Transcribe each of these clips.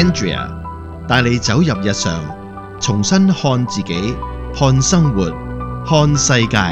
Andrea 帶你走入日常，重新看自己、看生活、看世界。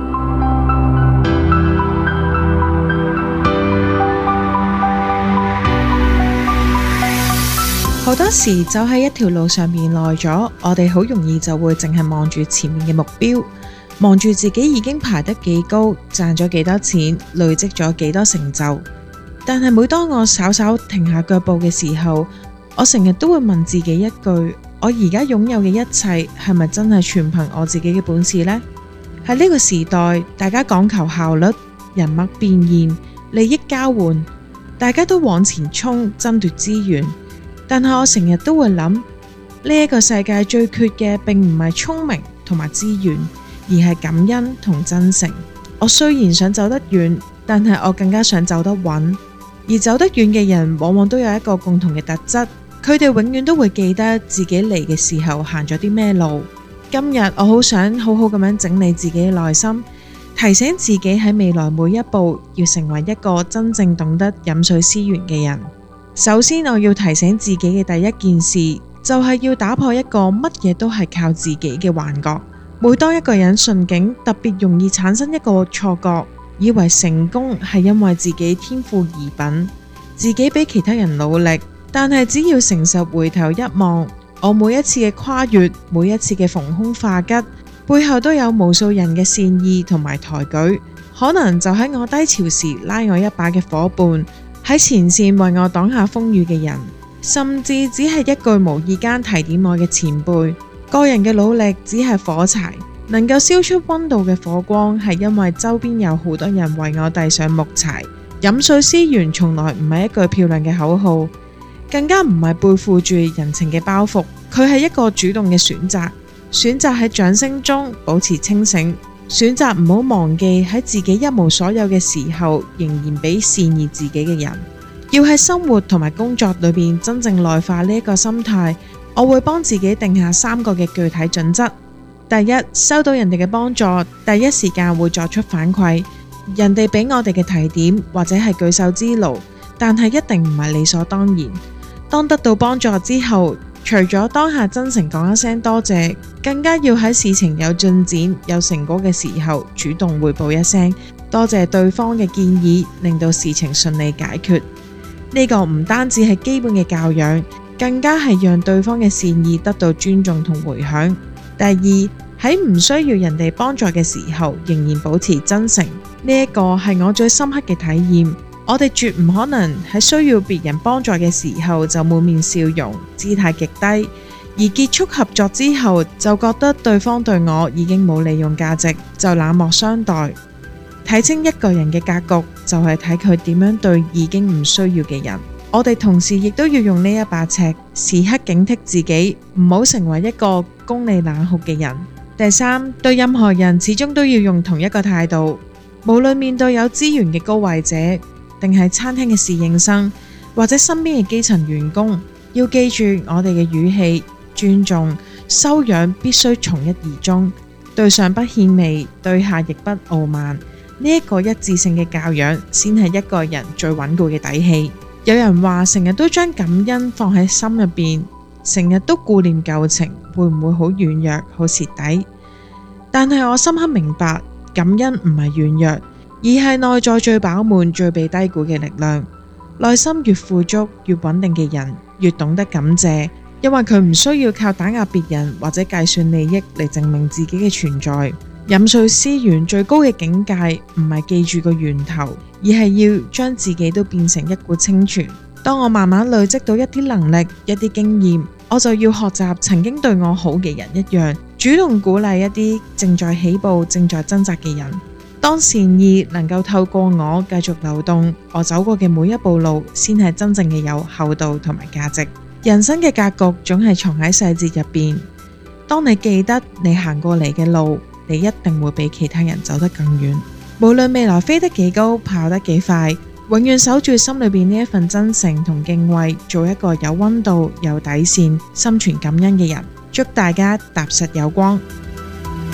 好多時走喺一條路上面耐咗，我哋好容易就會淨係望住前面嘅目標，望住自己已經排得幾高，賺咗幾多錢，累積咗幾多成就。但係每當我稍稍停下腳步嘅時候，我成日都會問自己一句：我而家擁有嘅一切係咪真係全憑我自己嘅本事呢？喺呢個時代，大家講求效率、人脈變現、利益交換，大家都往前衝，爭奪資源。但係我成日都會諗，呢一個世界最缺嘅並唔係聰明同埋資源，而係感恩同真誠。我雖然想走得遠，但係我更加想走得穩。而走得遠嘅人往往都有一個共同嘅特質，佢哋永遠都會記得自己嚟嘅時候行咗啲咩路。今日我好想好好咁樣整理自己嘅內心，提醒自己喺未來每一步要成為一個真正懂得飲水思源嘅人。首先我要提醒自己嘅第一件事，就係要打破一個乜嘢都係靠自己嘅幻覺。每當一個人順境，特別容易產生一個錯覺，以為成功係因為自己天賦異稟，自己比其他人努力。但係只要誠實回頭一望，我每一次嘅跨越，每一次嘅逢凶化吉，背後都有無數人嘅善意同埋抬舉。可能就喺我低潮時拉我一把嘅夥伴，喺前線為我擋下風雨嘅人，甚至只係一句無意間提點我嘅前輩。個人嘅努力只係火柴，能夠燒出溫度嘅火光，係因為周邊有好多人為我遞上木柴。飲水思源從來唔係一句漂亮嘅口號，更加唔係背負住人情嘅包袱，佢係一個主動嘅選擇，選擇喺掌聲中保持清醒，選擇唔好忘記喺自己一無所有嘅時候，仍然俾善意自己嘅人。要喺生活同埋工作裏邊真正內化呢一個心態，我會幫自己定下3個嘅具體準則。第一，收到人哋嘅幫助，第一時間會作出反饋。人哋俾我哋嘅提點或者係舉手之勞，但係一定唔係理所當然。當得到幫助之後，除咗當下真誠講一聲多謝，更加要喺事情有進展、有成果嘅時候，主動匯報一聲，多謝對方嘅建議，令到事情順利解決。呢個唔單止係基本嘅教養，更加係讓對方嘅善意得到尊重同回響。第二，喺唔需要人哋幫助嘅時候，仍然保持真誠。呢一個係我最深刻嘅體驗。我哋絕唔可能喺需要別人幫助嘅時候就滿面笑容，姿態極低，而結束合作之後就覺得對方對我已經冇利用價值，就冷漠相待。睇清一個人嘅格局，就係睇佢點樣對已經唔需要嘅人。我哋同時亦都要用呢一把尺，時刻警惕自己，唔好成為一個功利冷酷嘅人。第三，對任何人始終都要用同一個態度，無論面對有資源嘅高位者，定係餐廳嘅侍應生，或者身邊嘅基層員工，要記住我哋嘅語氣、尊重、修養必須從一而終，對上不獻媚，對下亦不傲慢。呢一個一致性嘅教養，先係一個人最穩固嘅底氣。有人話成日都將感恩放喺心入邊，成日都顧念舊情，會唔會好軟弱、好蝕底？但係我深刻明白，感恩唔係軟弱，而係內在最飽滿、最被低估嘅力量。內心越富足、越穩定嘅人，越懂得感謝，因為佢唔需要靠打壓別人或者計算利益嚟證明自己嘅存在。飲水思源最高嘅境界，唔係記住個源頭，而係要將自己都變成一股清泉。當我慢慢累積到一啲能力、一啲經驗，我就要學習曾經對我好嘅人一樣，主動鼓勵一啲正在起步、正在掙扎嘅人。當善意能夠透過我繼續流動，我走過嘅每一步路，先係真正嘅有厚度同埋價值。人生嘅格局總係藏喺細節入邊。當你記得你行過嚟嘅路，你一定會比其他人走得更遠。無論未來飛得幾高，跑得幾快，永遠守住心裏邊呢一份真誠同敬畏，做一個有溫度、有底線、心存感恩嘅人。祝大家踏實有光。